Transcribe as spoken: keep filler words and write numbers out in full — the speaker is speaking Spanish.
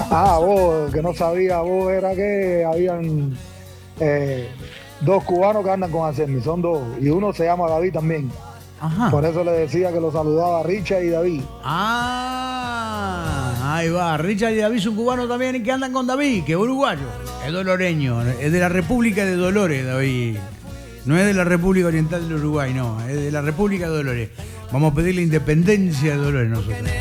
Ah, vos, que no sabía, vos era que habían eh, dos cubanos que andan con Acermi, son dos, y uno se llama David también. Ajá. Por eso le decía que lo saludaba Richard y David. Ah, ahí va. Richard y David son cubanos también que andan con David, que es uruguayo. Es doloreño, es de la República de Dolores, David. No es de la República Oriental del Uruguay, no, es de la República de Dolores. Vamos a pedir la independencia de Dolores nosotros.